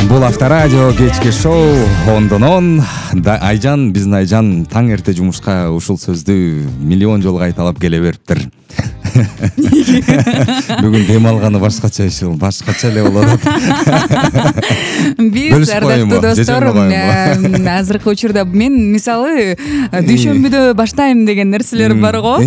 Бул Авторадио кечки шоу ондон Айжан, биздин Айжан таң эрте жумушка ушул сөздү миллион жолу кайталап келе бериптир. Бүгүн дем алганы башкача эле болот. Биз ардактуу достор, азыркы учурда мен мисалы дүйшөмбүдө баштайм деген нерселер бар го.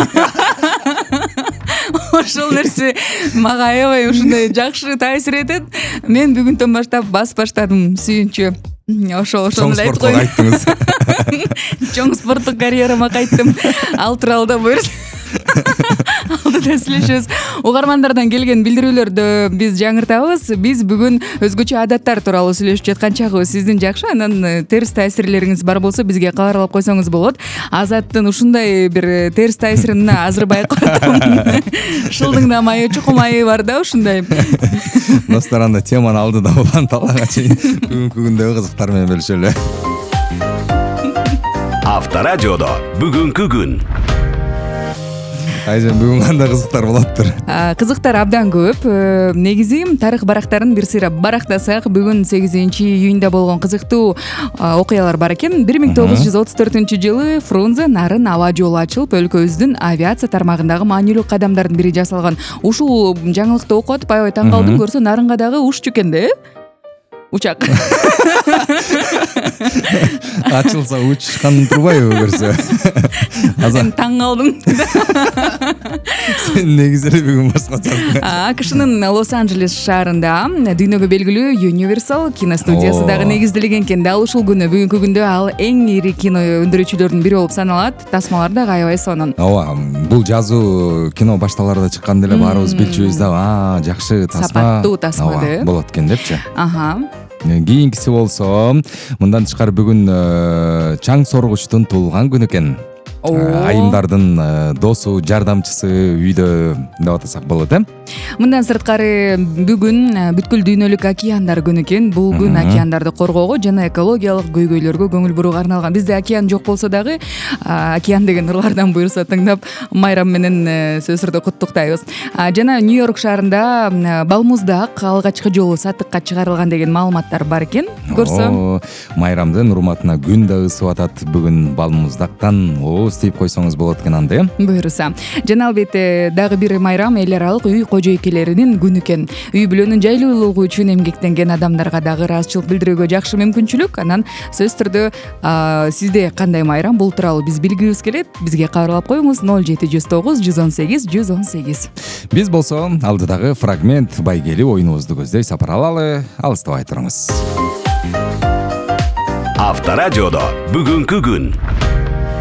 Ошол нерсе мага аябай ушундай жакшы таасир этет. Мен бүгүндөн баштап бас баштадым, сүйүнчү. Ошол айтып коеюн. Чоң спорттук карьерама кайттым. Ал тууралуу да буюрса алдыда сүйлөшөбүз. Угармандардан келген билдирүүлөрдү биз жаңыртабыз. Биз бүгүн өзгөчө адаттар тууралуу сүйлөшүп жаткан чагыбыз. Сиздин жакшы, анан терс таасирлериңиз бар болсо бизге кабарлап койсоңуз болот. Азаттын ушундай бир терс таасирин азыр байкадым. Шылдың да майы, чукум майы бар да ушундай. Достор, анда теманы алдыда уланталага чейин бүгүнкү күндөгү кызыктар менен бөлүшөлү. Авторадиодо бүгүнкү күн. Айжан, бүгүн кандай кызыктар болоптур? Кызыктар абдан көп. Негизи тарых барактарын бир сыйра барактасак, бүгүн 8-июнда болгон кызыктуу окуялар бар экен. 1934-жылы Фрунзе нарын аба жолу ачылып, өлкөбүздүн авиация тармагындагы маанилүү кадамдардын бири жасалган. Ушул жаңылыкты окуп атып аябай таң калдым. Көрсө нарынга дагы ушчу экен да, учак. Ачылса учкан турбайбы көрсө? Сен таң калдың. Сен негизи эле бүгүн башкача. АКШнын Лос-Анджелес шаарында дүйнөгө белгилүү Universal киностудиясы дагы негизделген экен. Дал ушул күнү, бүгүнкү күндө ал эң ири кино өндүрүүчүлөрдүн бири болуп саналат. Тасмалар дагы аябай сонун. Ооба, бул жазуу кино башталарда чыкканда эле баарыбыз билчүбүз да, жакшы тасма. Сапаттуу тасма деп болот экен депчи. Кийинкиси болсо, мындан тышкары бүгүн чаң соргучтун туулган күнү экен. Айымдардын досу, жардамчысы үйдө деп атасак болот, Мындан сырткары бүгүн бүткүл дүйнөлүк океандар күнү экен. Бул күн океандарды коргоого жана экологиялык көйгөйлөргө көңүл бурууга арналган. Бизде океан жок болсо дагы, океан деген ырлардан буюрса тыңдап, майрам менен сөзсүз түрдө куттуктайбыз. Жана Нью-Йорк шаарында балмуздак алгачкы жолу сатыкка чыгарылган деген маалыматтар бар экен. Көрсөм, майрамдын урматына күн да ысып атат. Бүгүн балмуздактан тийип койсоңуз болот экен анда, буюрса. Жана албетте дагы бир майрам эл аралык үй кожойкелеринин күнү экен. Үй бүлөнүн жайлуулугу үчүн эмгектенген адамдарга дагы ыраазычылык билдирүүгө жакшы мүмкүнчүлүк. Анан сөзсүз түрдө сизде кандай майрам, бул тууралуу биз билгибиз келет. Бизге кабарлап коюңуз 0709 118 118. Биз болсо алдыдагы фрагмент байгели оюнубузду көздөй сапар алалы. Алыстабай туруңуз. Авторадиодо бүгүнкү күн.